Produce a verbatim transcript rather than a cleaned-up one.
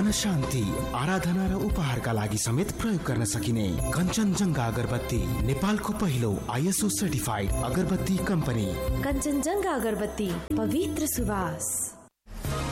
मन शान्ति, आराधना र उपहारका लागि समेत प्रयोग गर्न सकिने कञ्चनजङ्घा अगरबत्ती नेपालको पहिलो आइएसओ सर्टिफाइड अगरबत्ती कम्पनी। कञ्चनजङ्घा अगरबत्ती, पवित्र सुवास।